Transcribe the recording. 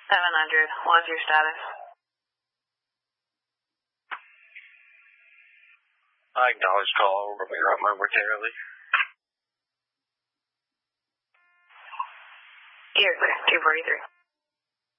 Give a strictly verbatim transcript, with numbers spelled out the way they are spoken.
seven hundred. What's your status? I acknowledge call over momentarily. You're clear. two forty-three.